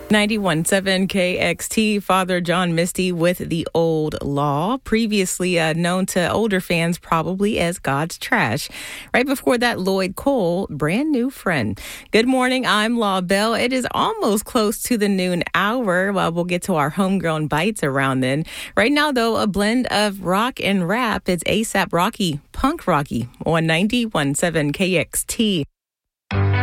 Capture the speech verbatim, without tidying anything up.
ninety-one point seven K X T, Father John Misty with The Old Law, previously uh, known to older fans probably as God's Trash. Right before that, Lloyd Cole, Brand New Friend. Good morning, I'm Law Bell. It is almost close to the noon hour. Well, we'll get to our homegrown bites around then. Right now, though, a blend of rock and rap. It's ASAP Rocky, Punk Rocky on ninety-one point seven K X T.